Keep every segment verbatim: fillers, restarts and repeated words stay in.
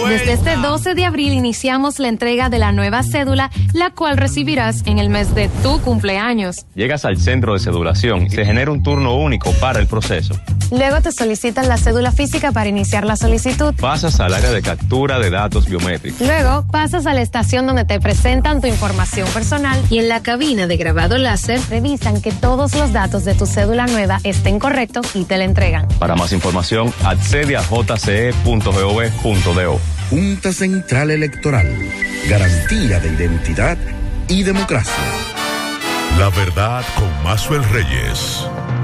Desde este doce de abril iniciamos la entrega de la nueva cédula, la cual recibirás en el mes de tu cumpleaños. Llegas al centro de cedulación y se genera un turno único para el proceso. Luego te solicitan la cédula física para iniciar la solicitud. Pasas al área de captura de datos biométricos. Luego pasas a la estación donde te presentan tu información personal y en la cabina de grabado láser revisan que todos los datos de tu cédula nueva estén correctos y te la entregan. Para más información, accede a j c e punto gov punto do. Junta Central Electoral. Garantía de identidad y democracia. La verdad con Maxwell Reyes.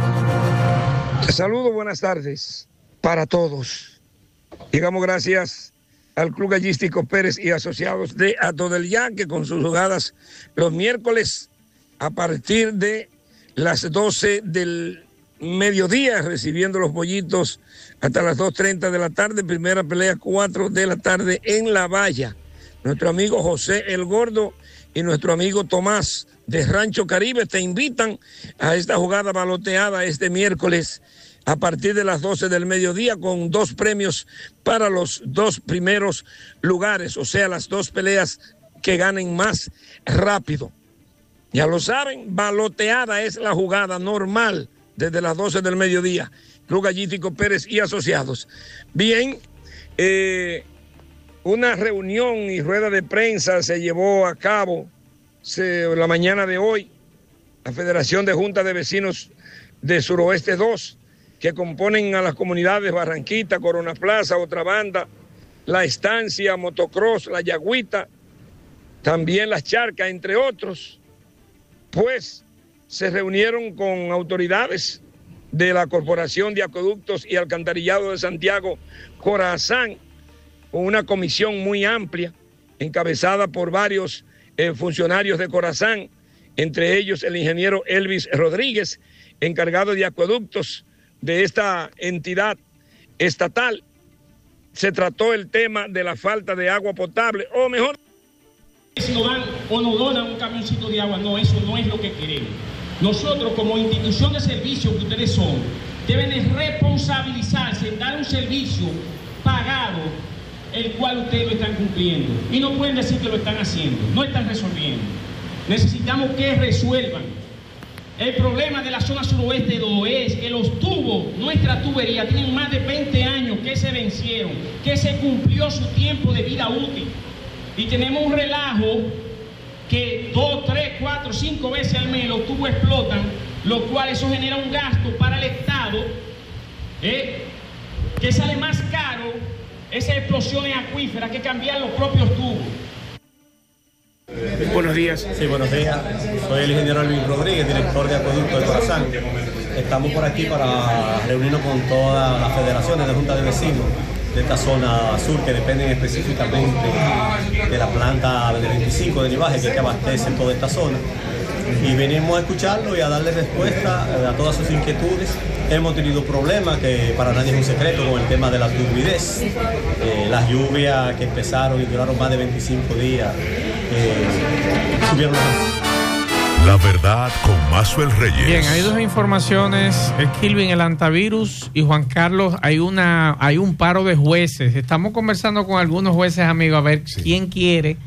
Saludos, buenas tardes para todos. Llegamos gracias al Club Gallístico Pérez y Asociados de Hato del Yaque con sus jugadas los miércoles a partir de las doce del mediodía, recibiendo los bollitos hasta las dos treinta de la tarde. Primera pelea, cuatro de la tarde en La Valla. Nuestro amigo José El Gordo y nuestro amigo Tomás de Rancho Caribe te invitan a esta jugada baloteada este miércoles a partir de las doce del mediodía con dos premios para los dos primeros lugares, o sea, las dos peleas que ganen más rápido. Ya lo saben, baloteada es la jugada normal desde las doce del mediodía. Club Gallístico Pérez y Asociados. Bien, eh, una reunión y rueda de prensa se llevó a cabo se, la mañana de hoy. La Federación de Juntas de Vecinos de Suroeste dos, que componen a las comunidades Barranquita, Corona Plaza, Otra Banda, La Estancia, Motocross, La Yagüita, también Las Charcas, entre otros, pues se reunieron con autoridades de la Corporación de Acueductos y Alcantarillado de Santiago, Corazán, con una comisión muy amplia, encabezada por varios eh, funcionarios de Corazán, entre ellos el ingeniero Elvis Rodríguez, encargado de acueductos de esta entidad estatal. Se trató el tema de la falta de agua potable, o mejor... Si nos dan o nos donan un camioncito de agua, no, eso no es lo que queremos. Nosotros, como institución de servicio que ustedes son, deben de responsabilizarse en dar un servicio pagado, el cual ustedes lo están cumpliendo. Y no pueden decir que lo están haciendo, no están resolviendo. Necesitamos que resuelvan. El problema de la zona suroeste dos es que los tubos, nuestra tubería, tienen más de veinte años que se vencieron, que se cumplió su tiempo de vida útil. Y tenemos un relajo que dos, tres, cuatro, cinco veces al mes los tubos explotan, lo cual eso genera un gasto para el Estado, ¿eh? que sale más caro esas explosiones acuíferas que cambiar los propios tubos. Buenos días. Sí, buenos días. Soy el ingeniero Elvis Rodríguez, director de Acueducto de Corazán. Estamos por aquí para reunirnos con todas las federaciones de juntas de vecinos de esta zona sur que dependen específicamente de la planta de veinticinco de Nivaje, que, que abastece toda esta zona. Y venimos a escucharlo y a darle respuesta a todas sus inquietudes. Hemos tenido problemas que para nadie es un secreto con el tema de la turbidez. Eh, las lluvias que empezaron y duraron más de veinticinco días eh, subieron los... La verdad con Maxwell Reyes. Bien, hay dos informaciones, el Kilvin, el antivirus, y Juan Carlos, hay una hay un paro de jueces. Estamos conversando con algunos jueces, amigos, a ver sí. quién quiere